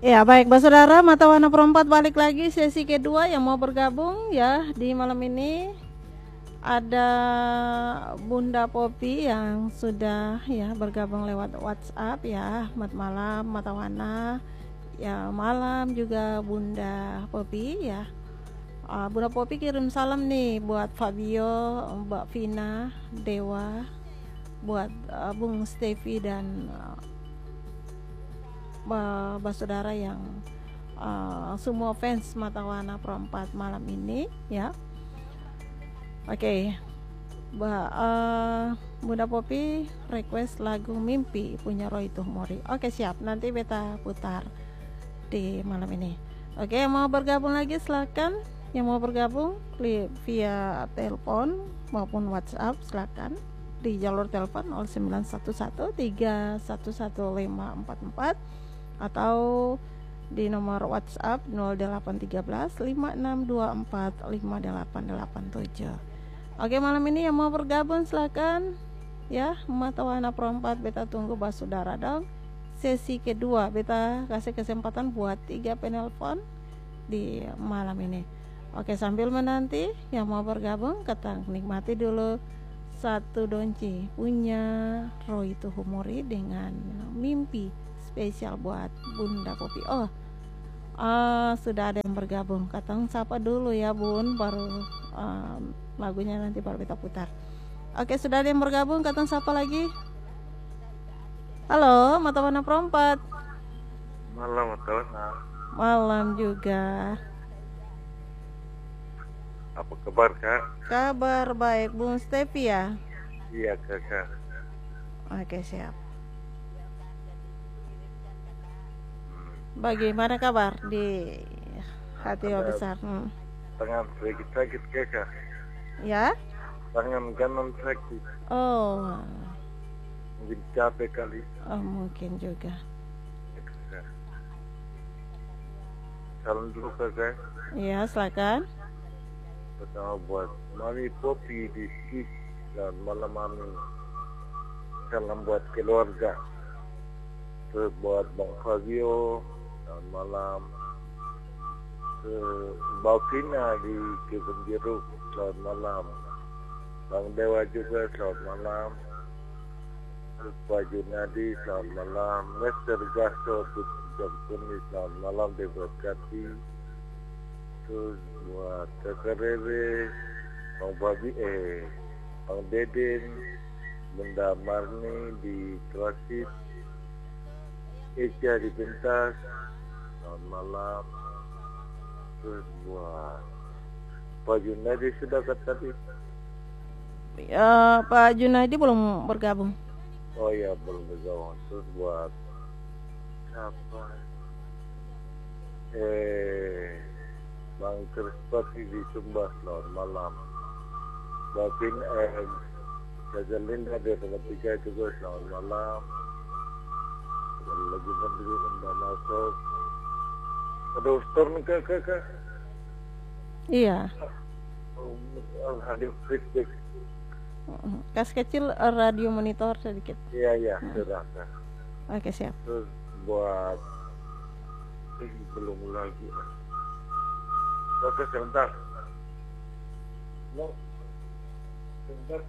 Ya, baik, Mbak Saudara, Mata Warna Perempat balik lagi sesi kedua yang mau bergabung ya di malam ini. Ada Bunda Popi yang sudah ya bergabung lewat WhatsApp ya. Selamat malam Mata Warna. Ya, malam juga Bunda Popi ya. Bunda Popi kirim salam nih buat Fabio, Mbak Vina, Dewa, buat Bung Stevi dan Mbak Saudara yang semua fans Mata Warna Perempat malam ini ya. Oke, Bunda Popi request lagu Mimpi punya Roy Tuhmori. Oke, siap, nanti beta putar di malam ini. Oke, yang mau bergabung lagi silakan. Yang mau bergabung via telepon maupun WhatsApp silakan di jalur telepon 0911311544 atau di nomor WhatsApp 0813 56245887. Oke, malam ini yang mau bergabung silakan ya. Mata Warna Perempat beta tunggu Mbak Saudara dong. Sesi kedua beta kasih kesempatan buat 3 penelpon di malam ini. Oke, sambil menanti yang mau bergabung ketang nikmati dulu satu donci punya Roy Tuhumuri dengan Mimpi spesial buat Bunda Popi. Sudah ada yang bergabung. Katang sapa dulu ya Bun, baru lagunya nanti baru kita putar. Oke, sudah ada yang bergabung. Katang sapa lagi. Halo, Mata Warna Perempat. Malam, Mata Warna. Malam juga. Apa kabar, Kak? Kabar baik, Bung Stevi ya? Iya, Kakak. Oke, siap. Bagaimana kabar di hati besar? Tangan sedikit sakit, Kakak. Ya? Tangan kanan sakit. Oh. Mungkin capek kali. Oh, mungkin juga. Salam dulu, Kakak. Iya, silakan. Pertama buat Mami Popi di Skip dan malam Mami. Salam buat keluarga. Terus buat Bang Fabio dan malam. Mbak Vina di Kebun Jeruk selamat malam. Bang Dewa juga selamat malam. Terus Pak Junadi selamat malam. Mr. Gasto Jampuni selamat malam diberkati. Terus buat Kakak Rere, Bang Babi, Bang Deden, Bunda Marni di Krasit, Eja di Pentas, selamat malam. Terus buat Pak Junadi sudah ke tadi? Pak Junadi belum bergabung. Oh ya, belum bergabung. Terus buat siapa? Bang Krispati di Sumba selamat malam. Batin Jazalinda di tempat 3 juga selamat malam. Kalau lagi mandiri udah masuk. Ada Ustor nih Kakak? Iya. Radio Frisbee. Kas kecil radio monitor sedikit. Iya, sudah. Oke, siap. Terus buat belum lagi. Oke, sebentar. Sebentar.